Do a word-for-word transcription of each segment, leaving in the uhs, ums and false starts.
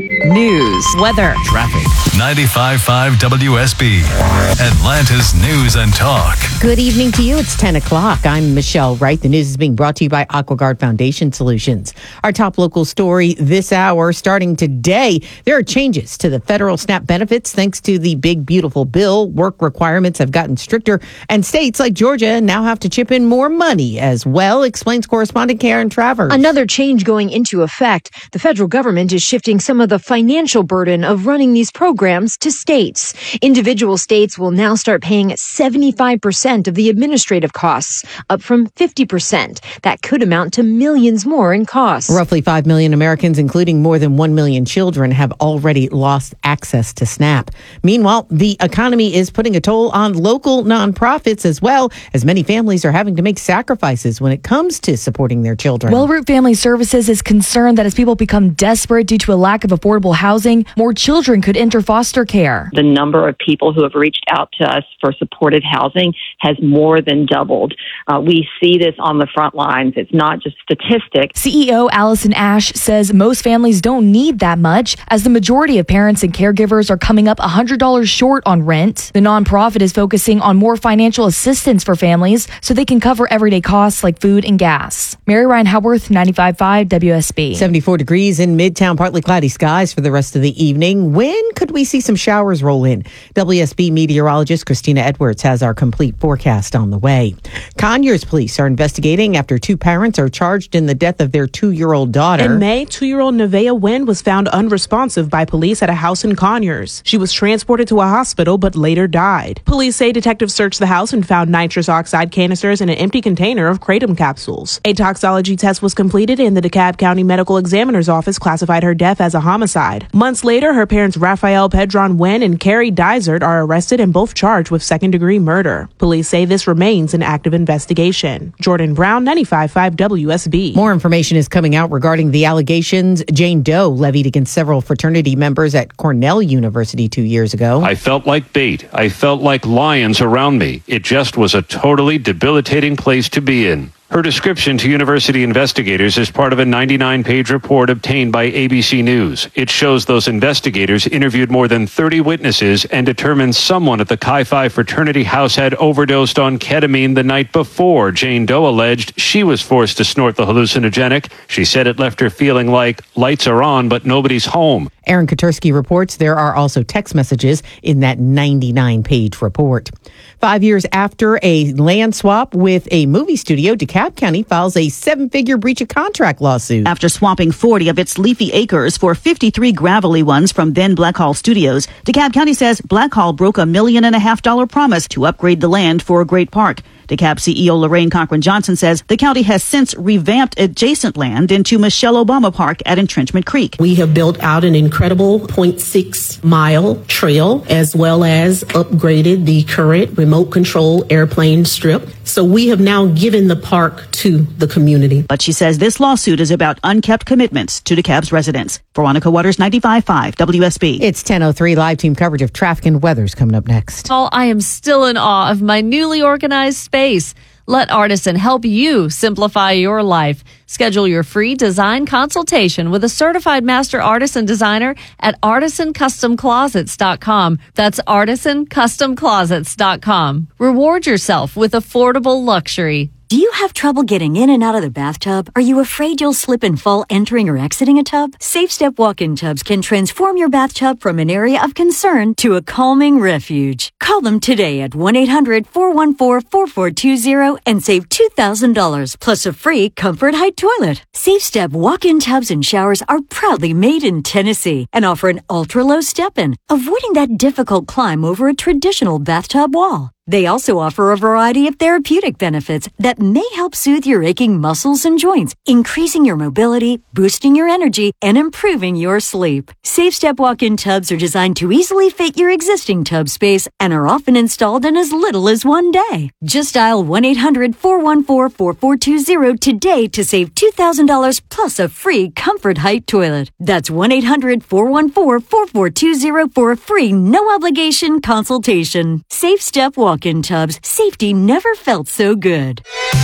News, weather, traffic. ninety-five point five W S B, Atlanta's News and Talk. Good evening to you. It's ten o'clock. I'm Michelle Wright. The news is being brought to you by AquaGuard Foundation Solutions. Our top local story this hour, starting today, there are changes to the federal SNAP benefits thanks to the big, beautiful bill. Work requirements have gotten stricter, and states like Georgia now have to chip in more money as well, explains correspondent Karen Travers. Another change going into effect. The federal government is shifting some of the financial burden of running these programs to states. Individual states will now start paying seventy-five percent of the administrative costs, up from fifty percent. That could amount to millions more in costs. Roughly five million Americans, including more than one million children, have already lost access to SNAP. Meanwhile, the economy is putting a toll on local nonprofits as well, as many families are having to make sacrifices when it comes to supporting their children. Wellroot Family Services is concerned that as people become desperate due to a lack of affordable housing, more children could enter foster care. The number of people who have reached out to us for supported housing has more than doubled. Uh, we see this on the front lines. It's not just statistics. C E O Allison Ash says most families don't need that much, as the majority of parents and caregivers are coming up one hundred dollars short on rent. The nonprofit is focusing on more financial assistance for families so they can cover everyday costs like food and gas. Mary Ryan Howarth, ninety-five point five W S B. seventy-four degrees in Midtown, partly cloudy skies for the rest of the evening. When could we see some showers roll in? W S B meteorologist Christina Edwards has our complete forecast on the way. Conyers police are investigating after two parents are charged in the death of their two-year-old daughter. In May, two-year-old Nevaeh Wynn was found unresponsive by police at a house in Conyers. She was transported to a hospital but later died. Police say detectives searched the house and found nitrous oxide canisters in an empty container of kratom capsules. A toxicology test was completed and the DeKalb County Medical Examiner's Office classified her death as a homicide. Months later, her parents Raphael Pedron Wynn and Carrie Dysert are arrested and both charged with second-degree murder. Police say this remains an active investigation. Jordan Brown, ninety-five point five W S B. More information is coming out regarding the allegations Jane Doe levied against several fraternity members at Cornell University two years ago. I felt like bait. I felt like lions around me. It just was a totally debilitating place to be in. Her description to university investigators is part of a ninety-nine page report obtained by A B C News. It shows those investigators interviewed more than thirty witnesses and determined someone at the Chi Phi fraternity house had overdosed on ketamine the night before. Jane Doe alleged she was forced to snort the hallucinogenic. She said it left her feeling like lights are on, but nobody's home. Aaron Katursky reports there are also text messages in that ninety-nine page report. Five years after a land swap with a movie studio, DeKalb County files a seven-figure breach of contract lawsuit. After swapping forty of its leafy acres for fifty-three gravelly ones from then Blackhall Studios, DeKalb County says Blackhall broke a million and a half dollar promise to upgrade the land for a great park. DeKalb C E O Lorraine Cochran Johnson says the county has since revamped adjacent land into Michelle Obama Park at Entrenchment Creek. We have built out an incredible zero point six mile trail as well as upgraded the current remote control airplane strip. So we have now given the park to the community. But she says this lawsuit is about unkept commitments to DeKalb's residents. Veronica Waters, ninety-five point five W S B. It's ten oh three. Live team coverage of traffic and weather's coming up next. Oh, I am still in awe of my newly organized space. Let Artisan help you simplify your life. Schedule your free design consultation with a certified master artisan designer at artisan custom closets dot com. That's artisan custom closets dot com. Reward yourself with affordable luxury. Do you have trouble getting in and out of the bathtub? Are you afraid you'll slip and fall entering or exiting a tub? SafeStep walk-in tubs can transform your bathtub from an area of concern to a calming refuge. Call them today at one eight hundred four one four four four two zero and save two thousand dollars plus a free Comfort Height toilet. SafeStep walk-in tubs and showers are proudly made in Tennessee and offer an ultra-low step-in, avoiding that difficult climb over a traditional bathtub wall. They also offer a variety of therapeutic benefits that may help soothe your aching muscles and joints, increasing your mobility, boosting your energy, and improving your sleep. SafeStep walk-in tubs are designed to easily fit your existing tub space and are often installed in as little as one day. Just dial one eight hundred four one four four four two zero today to save two thousand dollars plus a free Comfort Height toilet. That's one eight hundred four one four four four two zero for a free, no-obligation consultation. SafeStep walk Walk-in tubs. Safety never felt so good.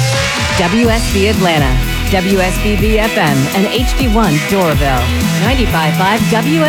W S B Atlanta, W S B B F M, and H D one Doraville, ninety-five point five W S B.